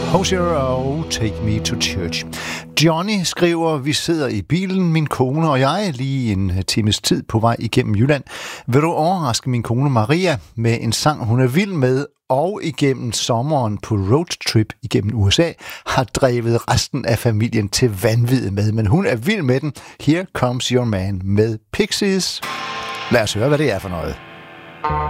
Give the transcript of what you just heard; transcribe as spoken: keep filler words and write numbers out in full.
Hozier og Take Me to Church. Johnny skriver, vi sidder i bilen, min kone og jeg, lige en times tid på vej igennem Jylland. Vil du overraske min kone Maria med en sang, hun er vild med, og igennem sommeren på roadtrip igennem U S A, har drevet resten af familien til vanvid med. Men hun er vild med den. Here Comes Your Man med Pixies. Lad os høre, hvad det er for noget.